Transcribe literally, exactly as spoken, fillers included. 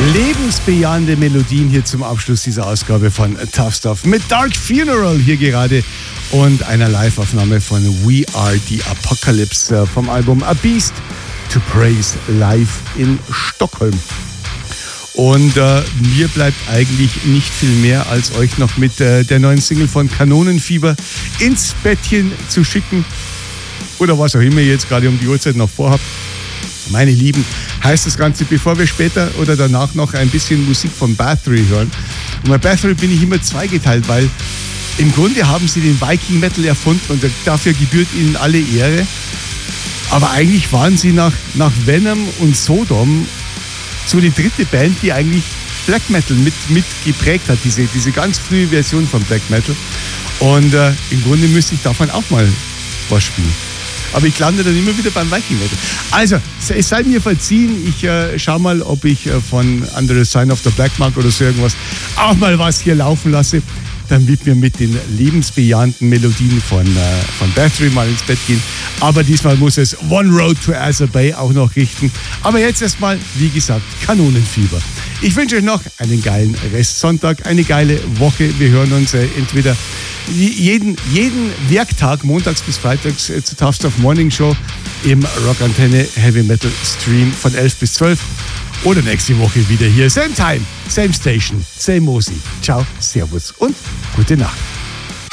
Lebensbejahende Melodien hier zum Abschluss dieser Ausgabe von Tough Stuff mit Dark Funeral hier gerade und einer Live-Aufnahme von We Are the Apocalypse vom Album A Beast to Praise live in Stockholm. Und äh, mir bleibt eigentlich nicht viel mehr, als euch noch mit äh, der neuen Single von Kanonenfieber ins Bettchen zu schicken. Oder was auch immer ihr jetzt gerade um die Uhrzeit noch vorhabt. Meine Lieben, heißt das Ganze, bevor wir später oder danach noch ein bisschen Musik von Bathory hören. Und bei Bathory bin ich immer zweigeteilt, weil im Grunde haben sie den Viking Metal erfunden und dafür gebührt ihnen alle Ehre. Aber eigentlich waren sie nach, nach Venom und Sodom so die dritte Band, die eigentlich Black Metal mit, mit geprägt hat, diese, diese ganz frühe Version von Black Metal. Und äh, im Grunde müsste ich davon auch mal was spielen. Aber ich lande dann immer wieder beim Viking Metal. Also, es sei mir verziehen, ich äh, schau mal, ob ich äh, von Under the Sign of the Black Mark oder so irgendwas auch mal was hier laufen lasse, damit wir mit den lebensbejahenden Melodien von, äh, von Bathory mal ins Bett gehen. Aber diesmal muss es One Road to Azure Bay auch noch richten. Aber jetzt erstmal, wie gesagt, Kanonenfieber. Ich wünsche euch noch einen geilen Restsonntag, eine geile Woche. Wir hören uns äh, entweder jeden, jeden Werktag, montags bis freitags, äh, zur Tough Stuff Morning Show im Rockantenne Heavy Metal Stream von elf bis zwölf. Oder nächste Woche wieder hier. Same time, same station, same Mosi. Ciao, servus und gute Nacht.